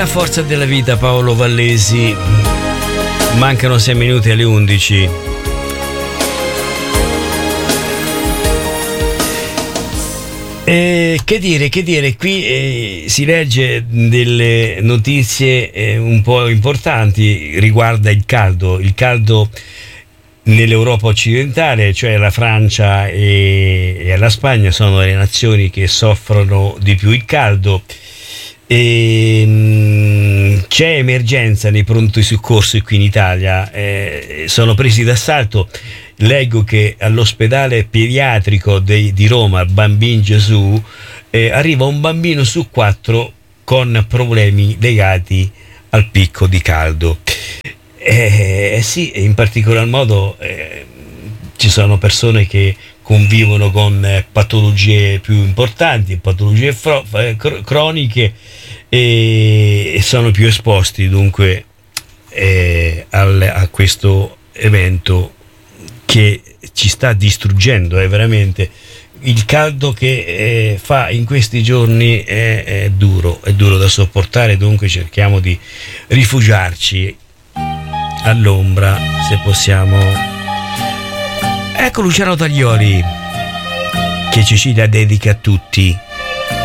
La forza della vita, Paolo Vallesi. Mancano 6 minuti alle 11. Che dire, qui si legge delle notizie un po' importanti, riguarda il caldo nell'Europa occidentale, cioè la Francia e la Spagna sono le nazioni che soffrono di più il caldo. C'è emergenza nei pronto soccorso qui in Italia, sono presi d'assalto. Leggo che all'ospedale pediatrico di Roma, Bambin Gesù, arriva un bambino su 4 con problemi legati al picco di caldo. Sì, in particolar modo ci sono persone che convivono con patologie più importanti, patologie croniche, e sono più esposti dunque a questo evento che ci sta distruggendo. È veramente il caldo che fa in questi giorni, è duro da sopportare, dunque cerchiamo di rifugiarci all'ombra se possiamo. Ecco Luciano Taglioli che Cecilia dedica a tutti.